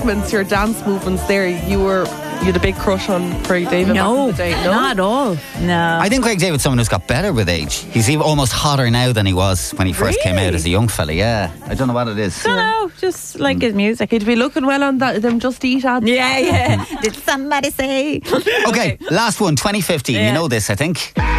movements, your dance movements there, you had a big crush on Craig David back in the day? No, not at all. No. I think Craig David's someone who's got better with age. He's even almost hotter now than he was when he first came out as a young fella. Yeah, I don't know what it is. I don't know, just like his music. He'd be looking well on them Just Eat ads. Yeah. Did somebody say? Okay, last one, 2015. You know this, I think.